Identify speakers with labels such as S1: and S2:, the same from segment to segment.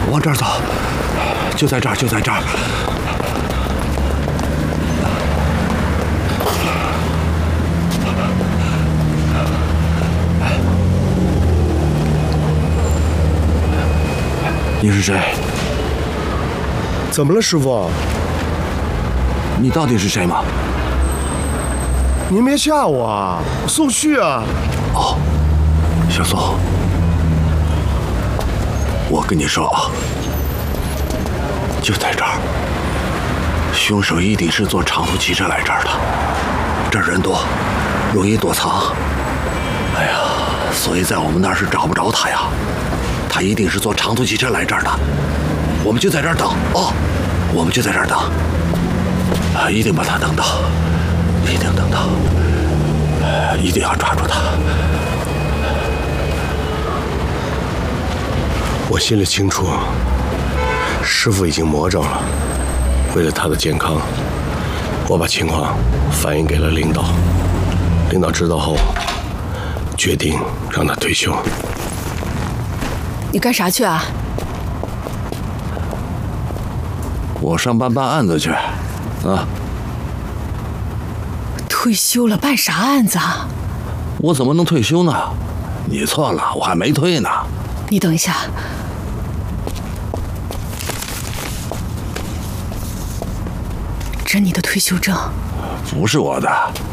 S1: 往这儿走，就在这儿，就在这儿。你是谁？
S2: 怎么了，师傅？
S1: 你到底是谁吗？
S2: 您别吓我啊！宋旭啊！
S1: 哦，小宋，我跟你说啊，就在这儿，凶手一定是坐长途汽车来这儿的。这儿人多，容易躲藏。哎呀，所以在我们那儿是找不着他呀。他一定是坐长途汽车来这儿的。我们就在这儿等哦，我们就在这儿等，啊，一定把他等到，一定等到，一定要抓住他。
S2: 我心里清楚，师傅已经魔怔了。为了他的健康，我把情况反映给了领导。领导知道后，决定让他退休。
S3: 你干啥去啊？
S1: 我上班办案子去，啊。
S3: 退休了办啥案子啊？
S1: 我怎么能退休呢？你错了，我还没退呢。
S3: 你等一下。这你的退休证？
S1: 不是我的。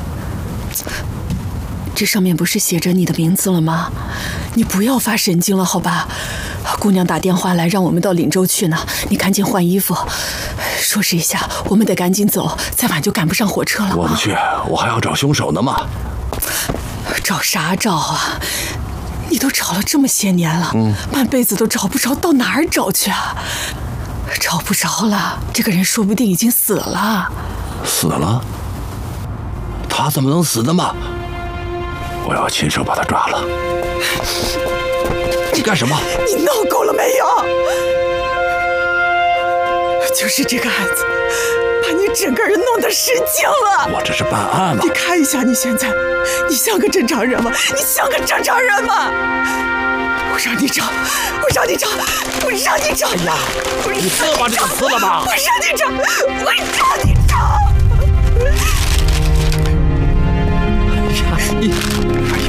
S3: 这上面不是写着你的名字了吗？你不要发神经了，好吧？姑娘打电话来让我们到岭州去呢，你赶紧换衣服，收拾一下，我们得赶紧走，再晚就赶不上火车了。
S1: 我不去，我还要找凶手呢嘛。
S3: 找啥找啊？你都找了这么些年了，半辈子都找不着，到哪儿找去啊？找不着了，这个人说不定已经死了。
S1: 死了？他怎么能死的嘛？我要亲手把他抓了。你干什么？
S3: 你闹够了没有？就是这个案子，把你整个人弄得神经了。
S1: 我这是办案嘛。
S3: 你看一下你现在，你像个正常人吗？你像个正常人吗？我让你找，我让你找，我让你找。
S1: 哎呀，你撕了吧，这个撕了吧。
S3: 我让你找，我让你找。
S1: 哎呀，你。